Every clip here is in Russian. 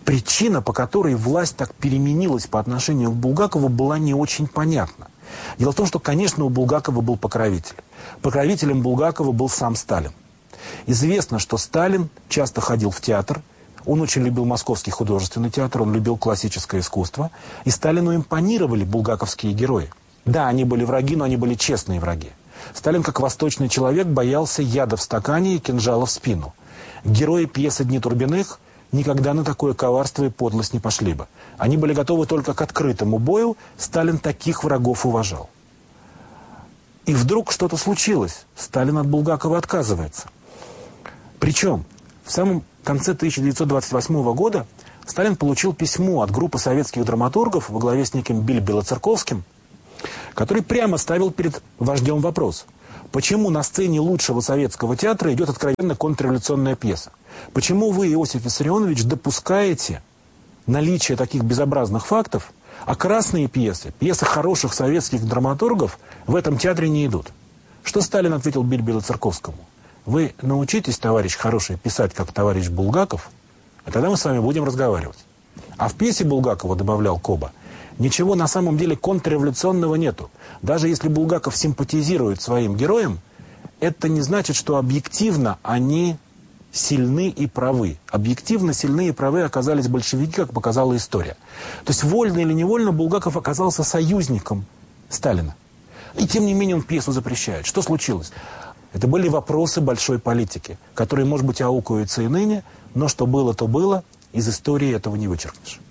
Причина, по которой власть так переменилась по отношению к Булгакову, была не очень понятна. Дело в том, что, конечно, у Булгакова был покровитель. Покровителем Булгакова был сам Сталин. Известно, что Сталин часто ходил в театр. Он очень любил Московский художественный театр, он любил классическое искусство. И Сталину импонировали булгаковские герои. Да, они были враги, но они были честные враги. Сталин, как восточный человек, боялся яда в стакане и кинжала в спину. Герои пьесы «Дни Турбиных» никогда на такое коварство и подлость не пошли бы. Они были готовы только к открытому бою. Сталин таких врагов уважал. И вдруг что-то случилось. Сталин от Булгакова отказывается. Причем в самом конце 1928 года Сталин получил письмо от группы советских драматургов во главе с неким Белоцерковским, который прямо ставил перед вождем вопрос: почему на сцене лучшего советского театра идет откровенно контрреволюционная пьеса? Почему вы, Иосиф Виссарионович, допускаете наличие таких безобразных фактов, а красные пьесы, пьесы хороших советских драматургов в этом театре не идут? Что Сталин ответил Белоцерковскому? Вы научитесь, товарищ хороший, писать, как товарищ Булгаков, и тогда мы с вами будем разговаривать. А в пьесе Булгакова, добавлял Коба, ничего на самом деле контрреволюционного нету. Даже если Булгаков симпатизирует своим героям, это не значит, что объективно они сильны и правы. Объективно сильны и правы оказались большевики, как показала история. То есть вольно или невольно Булгаков оказался союзником Сталина. И тем не менее он пьесу запрещает. Что случилось? Это были вопросы большой политики, которые, может быть, аукаются и ныне, но что было, то было. Из истории этого не вычеркнешь.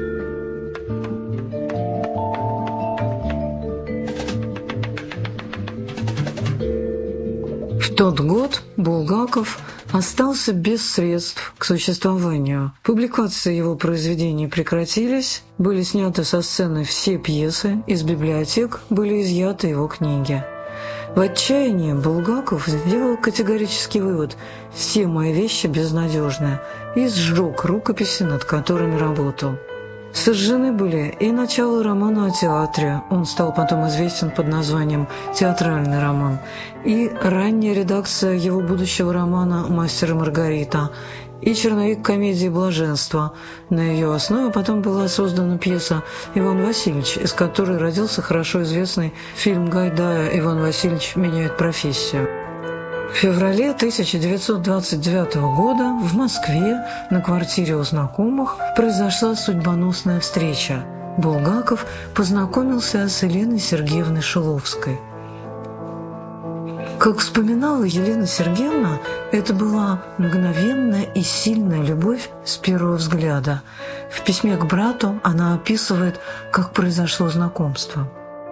В тот год Булгаков остался без средств к существованию. Публикации его произведений прекратились, были сняты со сцены все пьесы, из библиотек были изъяты его книги. В отчаянии Булгаков сделал категорический вывод: все мои вещи безнадежны, и сжег рукописи, над которыми работал. Сожжены были и начало романа о театре, он стал потом известен под названием «Театральный роман», и ранняя редакция его будущего романа «Мастер и Маргарита», и черновик комедии «Блаженство». На ее основе потом была создана пьеса «Иван Васильевич», из которой родился хорошо известный фильм Гайдая «Иван Васильевич меняет профессию». В феврале 1929 года в Москве на квартире у знакомых произошла судьбоносная встреча. Булгаков познакомился с Еленой Сергеевной Шиловской. Как вспоминала Елена Сергеевна, это была мгновенная и сильная любовь с первого взгляда. В письме к брату она описывает, как произошло знакомство.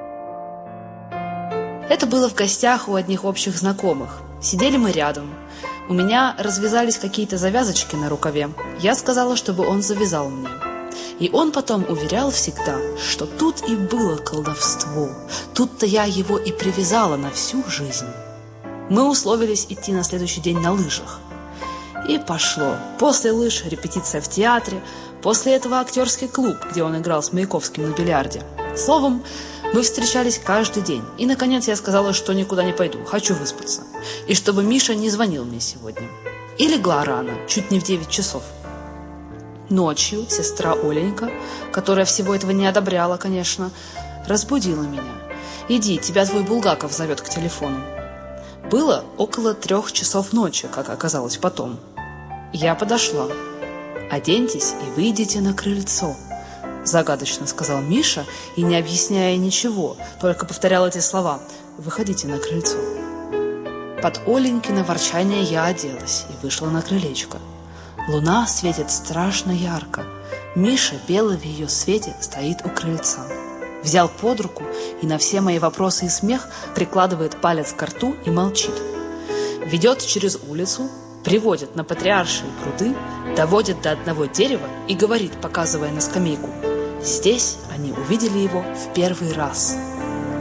Это было в гостях у одних общих знакомых. Сидели мы рядом. У меня развязались какие-то завязочки на рукаве. Я сказала, чтобы он завязал мне. И он потом уверял всегда, что тут и было колдовство. Тут-то я его и привязала на всю жизнь. Мы условились идти на следующий день на лыжах. И пошло. После лыж репетиция в театре, после этого актерский клуб, где он играл с Маяковским на бильярде. Словом, мы встречались каждый день. И, наконец, я сказала, что никуда не пойду, хочу выспаться. И чтобы Миша не звонил мне сегодня. И легла рано, чуть не в 9 часов. Ночью сестра Оленька, которая всего этого не одобряла, конечно, разбудила меня. «Иди, тебя твой Булгаков зовет к телефону». Было около 3 часов ночи, как оказалось потом. Я подошла. «Оденьтесь и выйдите на крыльцо», — загадочно сказал Миша, и, не объясняя ничего, только повторял эти слова: «Выходите на крыльцо». Под Оленькино ворчание я оделась и вышла на крылечко. Луна светит страшно ярко. Миша, белый в ее свете, стоит у крыльца. Взял под руку и на все мои вопросы и смех прикладывает палец к рту и молчит. Ведет через улицу, приводит на Патриаршие пруды, доводит до одного дерева и говорит, показывая на скамейку: «Здесь они увидели его в первый раз».